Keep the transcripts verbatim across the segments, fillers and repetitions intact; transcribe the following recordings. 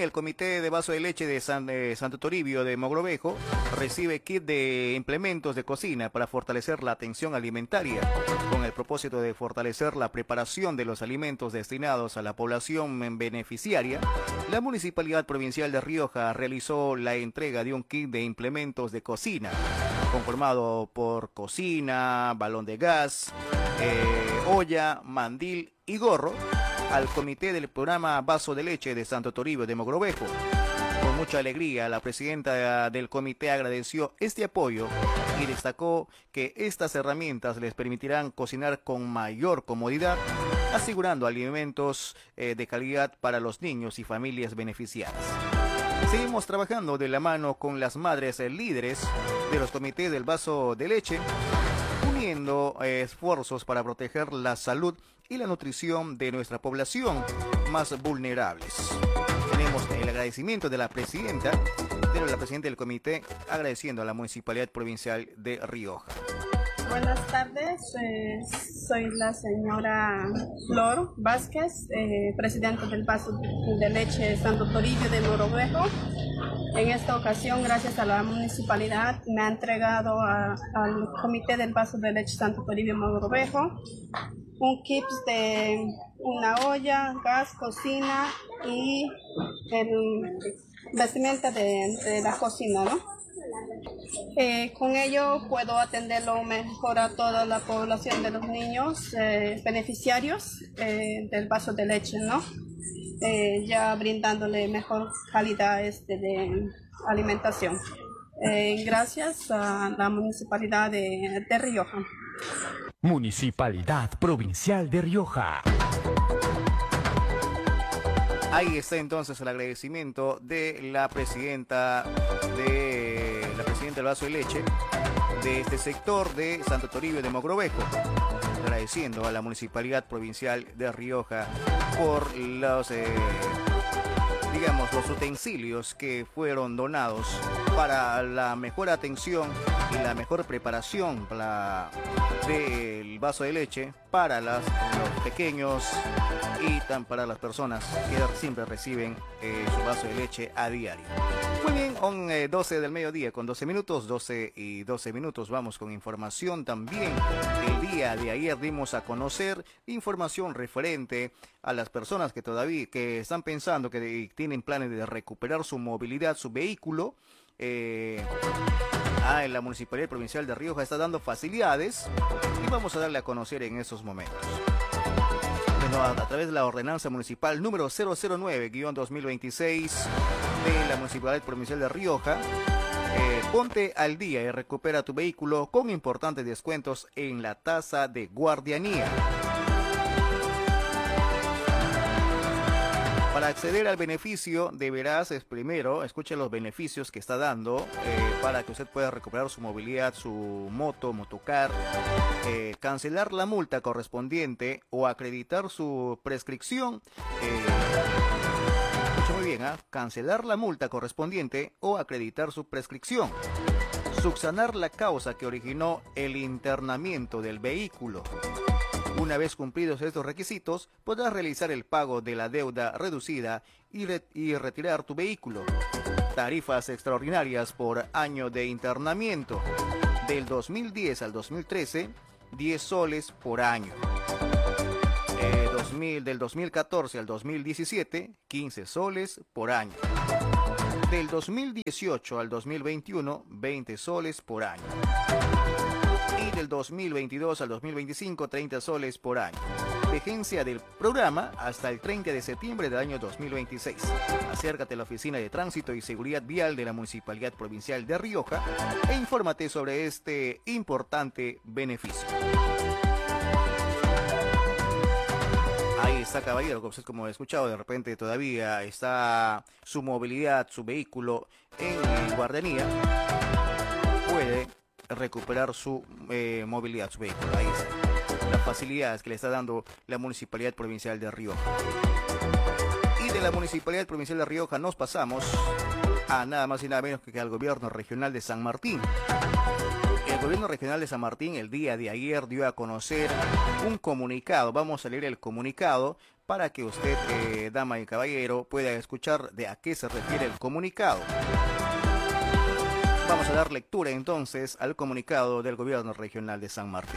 el Comité de Vaso de Leche de San, eh, Santo Toribio de Mogrovejo recibe kit de implementos de cocina para fortalecer la atención alimentaria. Con el propósito de fortalecer la preparación de los alimentos destinados a la población beneficiaria, la Municipalidad Provincial de Rioja realizó la entrega de un kit de implementos de cocina, conformado por cocina, balón de gas, eh, olla, mandil y gorro, al comité del programa Vaso de Leche de Santo Toribio de Mogrovejo. Con mucha alegría, la presidenta del comité agradeció este apoyo y destacó que estas herramientas les permitirán cocinar con mayor comodidad, asegurando alimentos eh, de calidad para los niños y familias beneficiadas. Seguimos trabajando de la mano con las madres eh, líderes de los comités del Vaso de Leche, uniendo eh, esfuerzos para proteger la salud y la nutrición de nuestra población más vulnerables. Tenemos el agradecimiento de la presidenta, de la presidenta del comité, agradeciendo a la Municipalidad Provincial de Rioja. Buenas tardes, eh, soy la señora Flor Vázquez, eh, presidenta del Vaso de Leche Santo Toribio de Mogrovejo. En esta ocasión, gracias a la municipalidad, me ha entregado a, al Comité del Vaso de Leche Santo Toribio Mogrovejo un kit de una olla, gas, cocina y el vestimenta de, de la cocina, ¿no? Eh, con ello puedo atenderlo mejor a toda la población de los niños eh, beneficiarios eh, del vaso de leche, ¿no? Eh, ya brindándole mejor calidad este, de alimentación. Eh, gracias a la Municipalidad de, de Rioja. Municipalidad Provincial de Rioja. Ahí está entonces el agradecimiento de la presidenta de la presidenta del Vaso de Leche de este sector de Santo Toribio de Mogrovejo, agradeciendo a la Municipalidad Provincial de Rioja por los eh, digamos los utensilios que fueron donados para la mejor atención y la mejor preparación para del vaso de leche para las, los pequeños y tan para las personas que siempre reciben eh, su vaso de leche a diario. Muy bien, son eh, doce del mediodía con doce minutos, doce y doce minutos. Vamos con información también. El día de ayer dimos a conocer información referente a las personas que todavía que están pensando que de, tienen planes de recuperar su movilidad, su vehículo. Eh, ah, la Municipalidad Provincial de Rioja está dando facilidades y vamos a darle a conocer en esos momentos. Bueno, a, a través de la ordenanza municipal número cero cero nueve guión dos mil veintiséis de la Municipalidad Provincial de Rioja, eh, ponte al día y recupera tu vehículo con importantes descuentos en la tasa de guardianía. Para acceder al beneficio deberás es primero, escuche los beneficios que está dando eh, para que usted pueda recuperar su movilidad, su moto, motocar, eh, cancelar la multa correspondiente o acreditar su prescripción. Eh, escuche muy bien, ¿eh? Cancelar la multa correspondiente o acreditar su prescripción. Subsanar la causa que originó el internamiento del vehículo. Una vez cumplidos estos requisitos, podrás realizar el pago de la deuda reducida y, re y retirar tu vehículo. Tarifas extraordinarias por año de internamiento. Del dos mil diez al dos mil trece, diez soles por año. Eh, dos mil, del dos mil catorce al dos mil diecisiete, quince soles por año. Del dos mil dieciocho al dos mil veintiuno, veinte soles por año. Y del dos mil veintidós al dos mil veinticinco, treinta soles por año. Vigencia del programa hasta el treinta de septiembre del año dos mil veintiséis. Acércate a la Oficina de Tránsito y Seguridad Vial de la Municipalidad Provincial de Rioja e infórmate sobre este importante beneficio. Ahí está, caballero, como usted como ha escuchado, de repente todavía está su movilidad, su vehículo en guardería, puede recuperar su eh, movilidad, su vehículo. Ahí está. Las facilidades que le está dando la Municipalidad Provincial de Rioja. Y de la Municipalidad Provincial de Rioja nos pasamos a nada más y nada menos que al Gobierno Regional de San Martín. El Gobierno Regional de San Martín el día de ayer dio a conocer un comunicado. Vamos a leer el comunicado para que usted, eh, dama y caballero, pueda escuchar de a qué se refiere el comunicado. Vamos a dar lectura entonces al comunicado del Gobierno Regional de San Martín.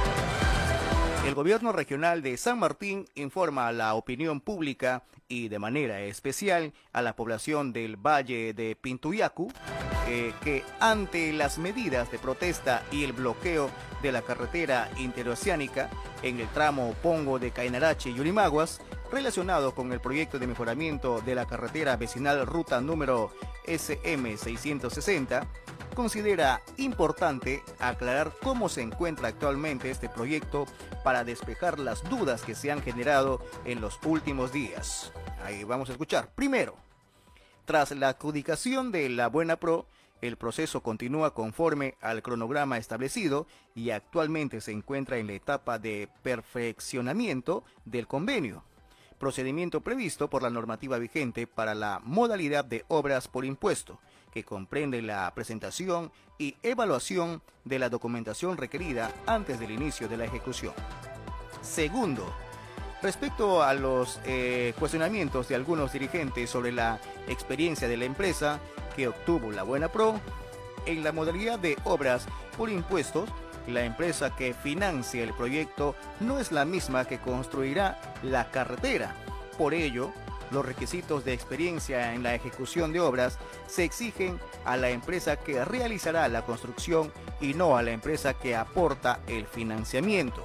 El Gobierno Regional de San Martín informa a la opinión pública y de manera especial a la población del Valle de Pintuyacu eh, que ante las medidas de protesta y el bloqueo de la carretera interoceánica en el tramo Pongo de Cainarachi y Yurimaguas, relacionado con el proyecto de mejoramiento de la carretera vecinal ruta número S M seiscientos sesenta, considera importante aclarar cómo se encuentra actualmente este proyecto para despejar las dudas que se han generado en los últimos días. Ahí vamos a escuchar. Primero, tras la adjudicación de la Buena Pro, el proceso continúa conforme al cronograma establecido y actualmente se encuentra en la etapa de perfeccionamiento del convenio, procedimiento previsto por la normativa vigente para la modalidad de obras por impuesto, que comprende la presentación y evaluación de la documentación requerida antes del inicio de la ejecución. Segundo, respecto a los eh, cuestionamientos de algunos dirigentes sobre la experiencia de la empresa que obtuvo la Buena Pro, en la modalidad de obras por impuestos, la empresa que financia el proyecto no es la misma que construirá la carretera. Por ello, los requisitos de experiencia en la ejecución de obras se exigen a la empresa que realizará la construcción y no a la empresa que aporta el financiamiento.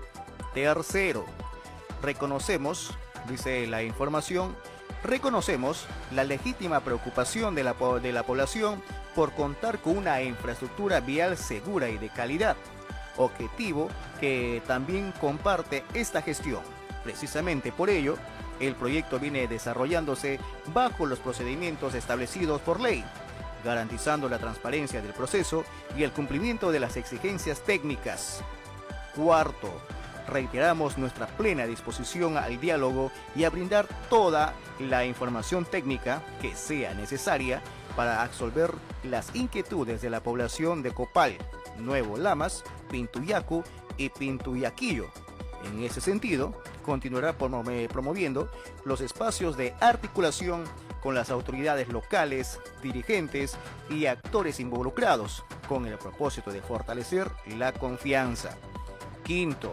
Tercero, reconocemos, dice la información, reconocemos la legítima preocupación de la, de la población por contar con una infraestructura vial segura y de calidad, objetivo que también comparte esta gestión. Precisamente por ello, el proyecto viene desarrollándose bajo los procedimientos establecidos por ley, garantizando la transparencia del proceso y el cumplimiento de las exigencias técnicas. Cuarto, reiteramos nuestra plena disposición al diálogo y a brindar toda la información técnica que sea necesaria para absolver las inquietudes de la población de Copal, Nuevo Lamas, Pintuyacu y Pintuyaquillo. En ese sentido, continuará promoviendo los espacios de articulación con las autoridades locales, dirigentes y actores involucrados, con el propósito de fortalecer la confianza. Quinto,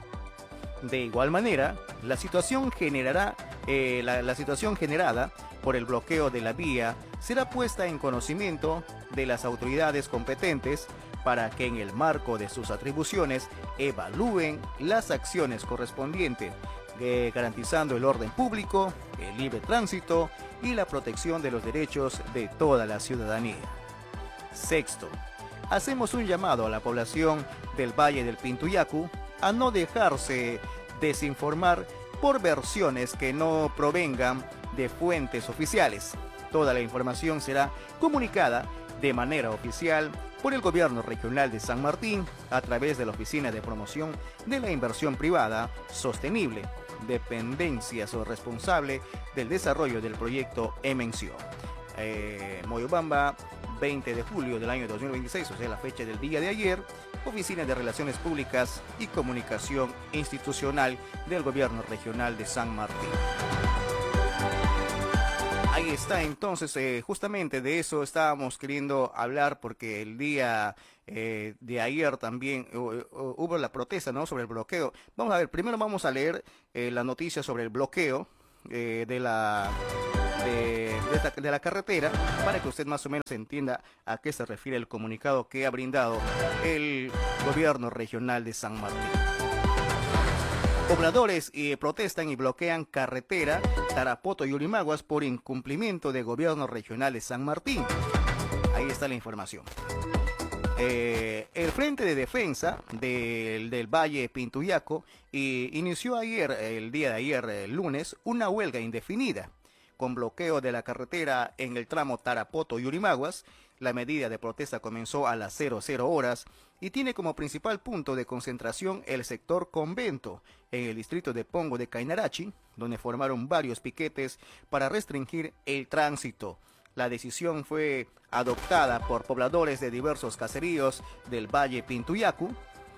de igual manera, la situación generará, eh, la, la situación generada por el bloqueo de la vía será puesta en conocimiento de las autoridades competentes para que en el marco de sus atribuciones evalúen las acciones correspondientes, eh, garantizando el orden público, el libre tránsito y la protección de los derechos de toda la ciudadanía. Sexto, hacemos un llamado a la población del Valle del Pintuyacu a no dejarse desinformar por versiones que no provengan de fuentes oficiales. Toda la información será comunicada de manera oficial por el Gobierno Regional de San Martín a través de la Oficina de Promoción de la Inversión Privada Sostenible, dependencia o responsable del desarrollo del proyecto en mención. Eh, Moyobamba, veinte de julio del año dos mil veintiséis, o sea, la fecha del día de ayer, Oficina de Relaciones Públicas y Comunicación Institucional del Gobierno Regional de San Martín. Ahí está, entonces, eh, justamente de eso estábamos queriendo hablar, porque el día eh, de ayer también uh, uh, hubo la protesta, ¿no?, sobre el bloqueo. Vamos a ver, primero vamos a leer eh, la noticia sobre el bloqueo eh, de la... De, de, esta, de la carretera, para que usted más o menos entienda a qué se refiere el comunicado que ha brindado el Gobierno Regional de San Martín. Pobladores eh, protestan y bloquean carretera Tarapoto y Urimaguas por incumplimiento del Gobierno Regional de San Martín. Ahí está la información. Eh, el Frente de Defensa del, del Valle Pintuyacu eh, inició ayer, el día de ayer, el lunes, una huelga indefinida con bloqueo de la carretera en el tramo Tarapoto y Urimaguas. La medida de protesta comenzó a las cero cero horas y tiene como principal punto de concentración el sector Convento, en el distrito de Pongo de Cainarachi, donde formaron varios piquetes para restringir el tránsito. La decisión fue adoptada por pobladores de diversos caseríos del Valle Pintuyacu,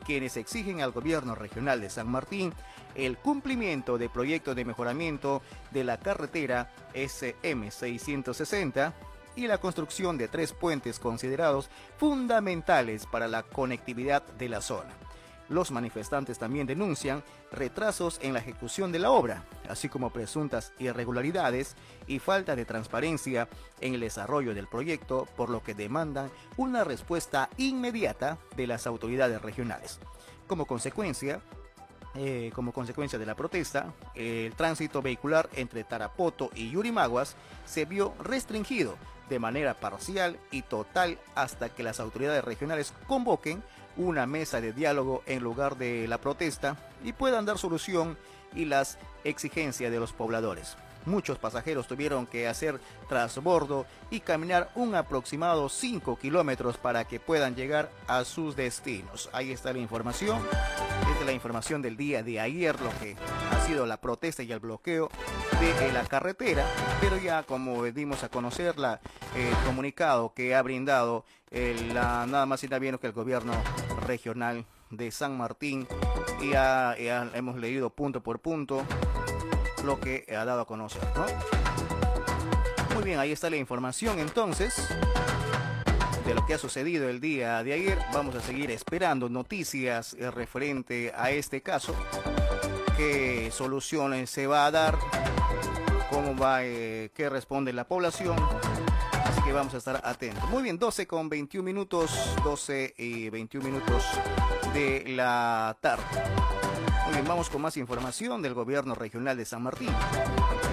quienes exigen al gobierno regional de San Martín el cumplimiento de proyectos de mejoramiento de la carretera S M seiscientos sesenta y la construcción de tres puentes considerados fundamentales para la conectividad de la zona. Los manifestantes también denuncian retrasos en la ejecución de la obra, así como presuntas irregularidades y falta de transparencia en el desarrollo del proyecto, por lo que demandan una respuesta inmediata de las autoridades regionales. Como consecuencia, eh, como consecuencia de la protesta, el tránsito vehicular entre Tarapoto y Yurimaguas se vio restringido de manera parcial y total hasta que las autoridades regionales convoquen una mesa de diálogo en lugar de la protesta y puedan dar solución y las exigencias de los pobladores. Muchos pasajeros tuvieron que hacer transbordo y caminar un aproximado cinco kilómetros para que puedan llegar a sus destinos. Ahí está la información. Esta es la información del día de ayer, lo que ha sido la protesta y el bloqueo de la carretera, pero ya como dimos a conocer la, el comunicado que ha brindado el, la, nada más y nada menos que el gobierno regional de San Martín, y ya, ya hemos leído punto por punto lo que ha dado a conocer, ¿no? Muy bien, ahí está la información entonces de lo que ha sucedido el día de ayer. Vamos a seguir esperando noticias eh, referente a este caso, qué soluciones se va a dar, cómo va, eh, qué responde la población, así que vamos a estar atentos. Muy bien, doce con veintiún minutos, doce y veintiún minutos de la tarde. Muy bien, vamos con más información del gobierno regional de San Martín.